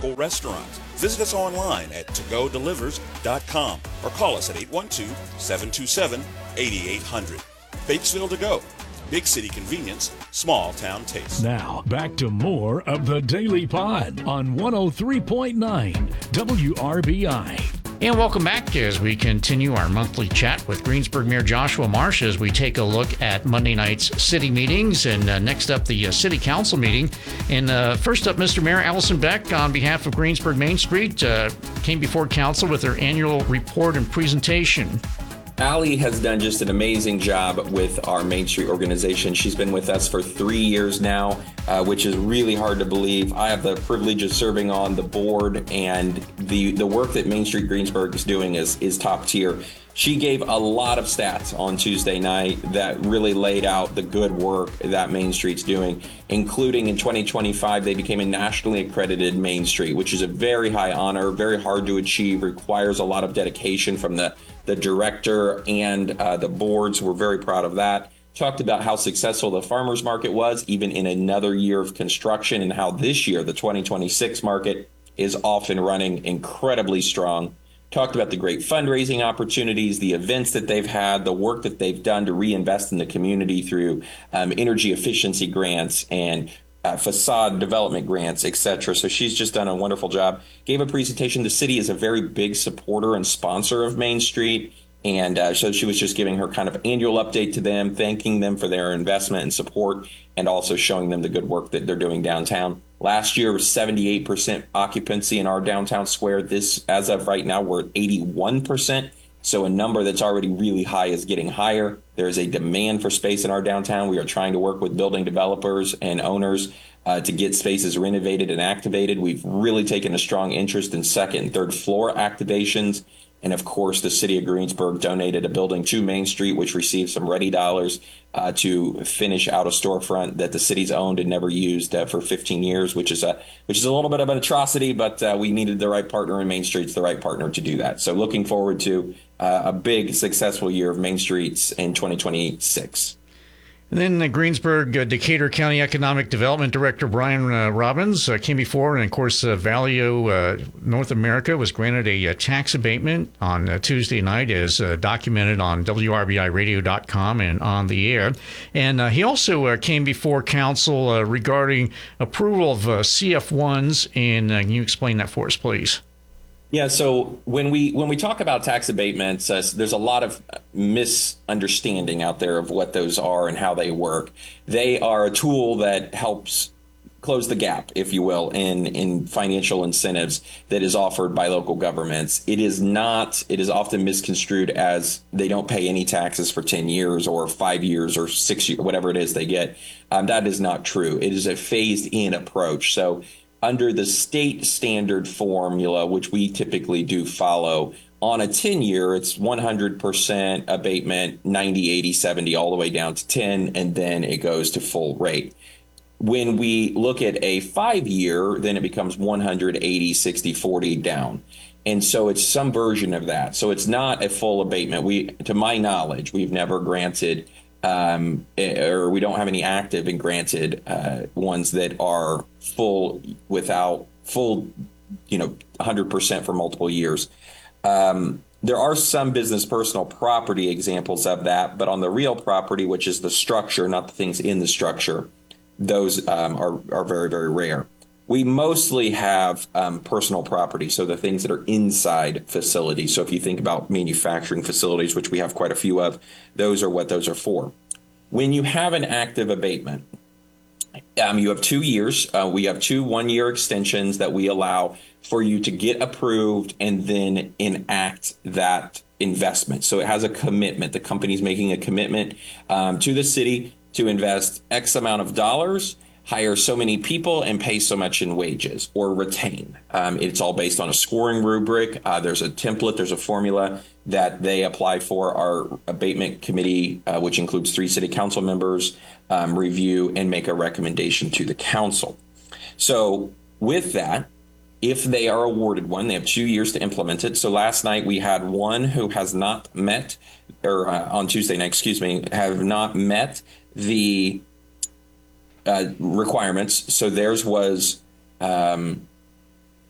local restaurants. Visit us online at togodelivers.com or call us at 812-727-8800. Batesville To Go. Big city convenience, small town taste. Now, back to more of the Daily Pod on 103.9 WRBI. And welcome back as we continue our monthly chat with Greensburg Mayor Joshua Marsh as we take a look at Monday night's city meetings and next up the city council meeting. And first up, Mr. Mayor, Allison Beck, on behalf of Greensburg Main Street, came before council with her annual report and presentation. Allie has done just an amazing job with our Main Street organization. She's been with us for 3 years now, which is really hard to believe. I have the privilege of serving on the board, and the work that Main Street Greensburg is doing is top tier. She gave a lot of stats on Tuesday night that really laid out the good work that Main Street's doing, including in 2025, they became a nationally accredited Main Street, which is a very high honor, very hard to achieve, requires a lot of dedication from the director and the boards. We're very proud of that. Talked about how successful the farmers market was, even in another year of construction, and how this year, the 2026 market, is off and running incredibly strong. Talked about the great fundraising opportunities, the events that they've had, the work that they've done to reinvest in the community through energy efficiency grants and facade development grants, etc. So she's just done a wonderful job. Gave a presentation. The city is a very big supporter and sponsor of Main Street. And so she was just giving her kind of annual update to them, thanking them for their investment and support, and also showing them the good work that they're doing downtown. Last year was 78% occupancy in our downtown square. This, as of right now, we're at 81%. So a number that's already really high is getting higher. There is a demand for space in our downtown. We are trying to work with building developers and owners to get spaces renovated and activated. We've really taken a strong interest in second and third floor activations. And of course, the city of Greensburg donated a building to Main Street, which received some ready dollars to finish out a storefront that the city's owned and never used for 15 years, which is a little bit of an atrocity, but we needed the right partner, and Main Street's the right partner to do that. So looking forward to a big, successful year of Main Streets in 2026. And then Greensburg, Decatur County Economic Development Director Brian Robbins came before, and of course, Value North America was granted a tax abatement on Tuesday night, as documented on WRBIRadio.com and on the air. And he also came before council regarding approval of CF1s, and can you explain that for us, please? Yeah, so when we talk about tax abatements, there's a lot of misunderstanding out there of what those are and how they work. They are a tool that helps close the gap, if you will, in financial incentives that is offered by local governments. It is often misconstrued as they don't pay any taxes for 10 years or 5 years or 6 years, whatever it is they get. That is not true. It is a phased in approach. So under the state standard formula, which we typically do follow, on a 10-year, it's 100% abatement, 90, 80, 70, all the way down to 10, and then it goes to full rate. When we look at a 5-year, then it becomes 180, 60, 40 down. And so it's some version of that. So it's not a full abatement. To my knowledge, we've never granted or we don't have any active and granted ones that are full without full, 100% for multiple years. There are some business personal property examples of that, but on the real property, which is the structure, not the things in the structure, those are very, very rare. We mostly have personal property, so the things that are inside facilities. So if you think about manufacturing facilities, which we have quite a few of, those are what those are for. When you have an active abatement, you have 2 years. We have 2 one-year extensions that we allow for you to get approved and then enact that investment. So it has a commitment. The company's making a commitment to the city to invest X amount of dollars, hire so many people, and pay so much in wages or retain. It's all based on a scoring rubric. There's a template, there's a formula that they apply for. Our abatement committee, which includes 3 city council members, review and make a recommendation to the council. So with that, if they are awarded one, they have 2 years to implement it. So last night we had one who has not met, or on Tuesday night, have not met the requirements. So theirs was